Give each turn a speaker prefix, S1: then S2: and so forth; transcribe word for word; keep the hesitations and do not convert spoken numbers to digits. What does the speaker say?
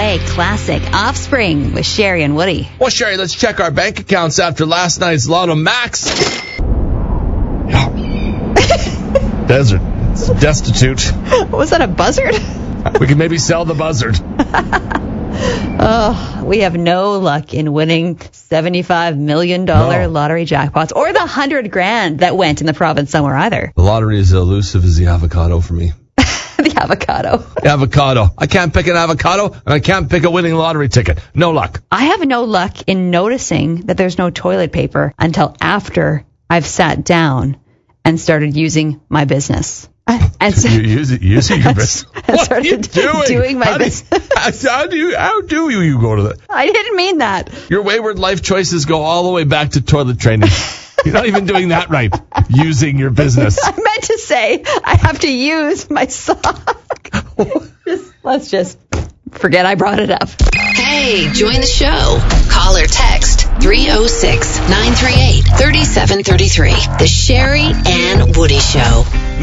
S1: Today, classic Offspring with Sherry and Woody.
S2: Well, Sherry, let's check our bank accounts after last night's Lotto Max. Desert. It's destitute.
S1: Was that a buzzard?
S2: We could maybe sell the buzzard.
S1: Oh, we have no luck in winning seventy-five million dollars
S2: No.
S1: lottery jackpots or the hundred grand that went in the province somewhere either.
S2: The lottery is elusive as the avocado for me.
S1: The avocado.
S2: The avocado. I can't pick an avocado, and I can't pick a winning lottery ticket. No luck.
S1: I have no luck in noticing that there's no toilet paper until after I've sat down and started using my business. And so,
S2: You're using, using your business.
S1: I
S2: What are you
S1: started
S2: doing?
S1: doing my
S2: how do,
S1: business.
S2: how, how do you how do you, you go to the
S1: I didn't mean that.
S2: Your wayward life choices go all the way back to toilet training. You're not even doing that right. Using your business.
S1: I meant to say I have to use my sock. just, let's just forget I brought it up.
S3: Hey, join the show. Call or text three oh six, nine three eight, three seven three three. The Sherry and Woody Show.